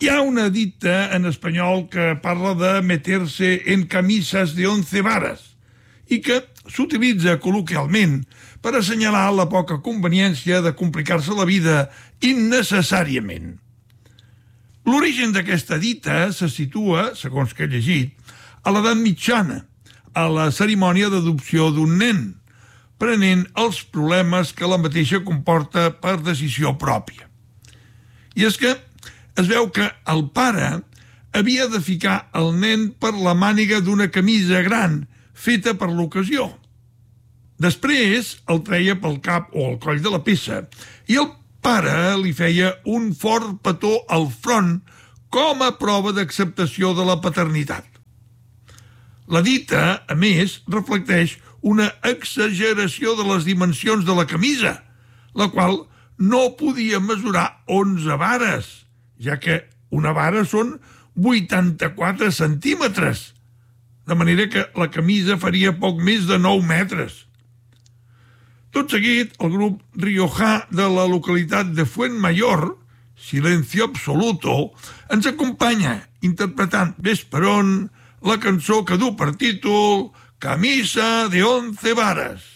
Hi ha una dita en espanyol que parla de meterse en camisas de 11 varas i que s'utilitza col·loquialment per assenyalar la poca conveniència de complicar-se la vida innecessàriament. L'origen d'aquesta dita se situa, segons que he llegit, a l'edat mitjana, a la cerimònia d'adopció d'un nen, prenent els problemes que la mateixa comporta per decisió pròpia. I és que es veu que el pare havia de ficar el nen per la màniga d'una camisa gran feta per l'ocasió. Després el treia pel cap o al coll de la peça i el pare li feia un fort petó al front com a prova d'acceptació de la paternitat. La dita, a més, reflecteix una exageració de les dimensions de la camisa, la qual no podia mesurar 11 vares, ja que una vara són 84 centímetres, de manera que la camisa faria poc més de 9 metres. Tot seguit, el grup riojà de la localitat de Fuentmayor, Silencio Absoluto, ens acompanya interpretant Vesperón la cançó que du per títol Camisa de 11 varas.